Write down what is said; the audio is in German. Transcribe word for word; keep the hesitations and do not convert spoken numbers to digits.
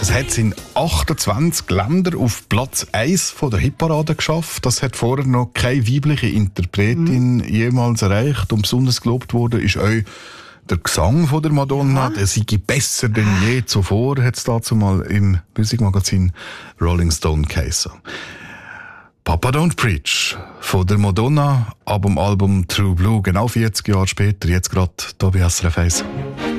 Es hat es in achtundzwanzig Ländern auf Platz eins von der Hitparade geschafft. Das hat vorher noch keine weibliche Interpretin mhm. jemals erreicht. Und besonders gelobt wurde ist auch der Gesang von der Madonna. Ja. Der sei besser denn je zuvor, hat es dazu mal im Musikmagazin Rolling Stone geheißen. Papa Don't Preach von der Madonna ab dem Album True Blue, genau vierzig Jahre später, jetzt gerade hier bei S R F eins.